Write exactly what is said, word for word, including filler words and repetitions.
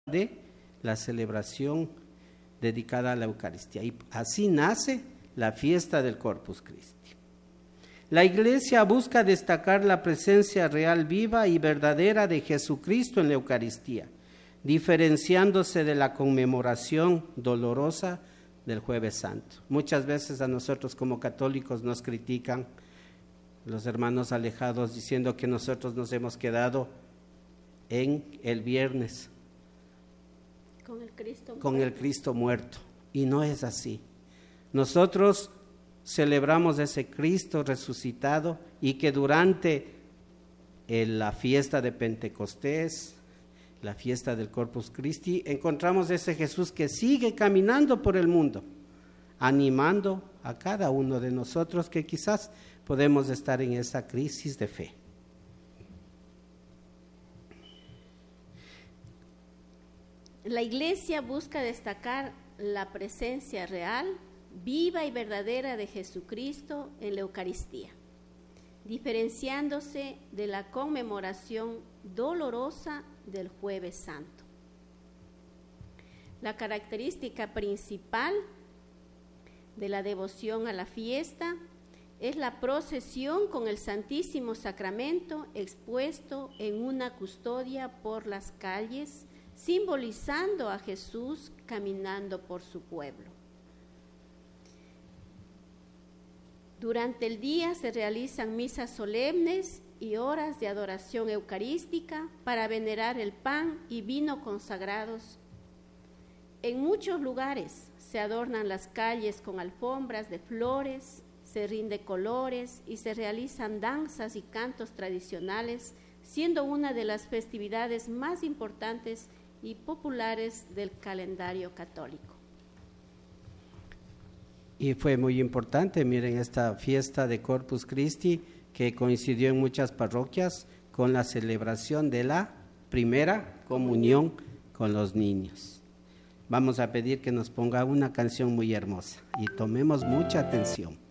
de la celebración dedicada a la Eucaristía. Y así nace la fiesta del Corpus Christi. La Iglesia busca destacar la presencia real, viva y verdadera de Jesucristo en la Eucaristía, diferenciándose de la conmemoración dolorosa del Jueves Santo. Muchas veces a nosotros como católicos nos critican los hermanos alejados diciendo que nosotros nos hemos quedado en el viernes con el Cristo con muerto. el Cristo muerto, y no es así. Nosotros celebramos ese Cristo resucitado y que durante el, la fiesta de Pentecostés, la fiesta del Corpus Christi, encontramos ese Jesús que sigue caminando por el mundo, animando a cada uno de nosotros que quizás podemos estar en esa crisis de fe. La Iglesia busca destacar la presencia real, viva y verdadera de Jesucristo en la Eucaristía, diferenciándose de la conmemoración dolorosa del Jueves Santo. La característica principal de la devoción a la fiesta es la procesión con el Santísimo Sacramento expuesto en una custodia por las calles, simbolizando a Jesús caminando por su pueblo. Durante el día se realizan misas solemnes y horas de adoración eucarística para venerar el pan y vino consagrados. En muchos lugares se adornan las calles con alfombras de flores, se rinde colores y se realizan danzas y cantos tradicionales, siendo una de las festividades más importantes y populares del calendario católico. Y fue muy importante, miren, esta fiesta de Corpus Christi que coincidió en muchas parroquias con la celebración de la primera comunión con los niños. Vamos a pedir que nos ponga una canción muy hermosa y tomemos mucha atención.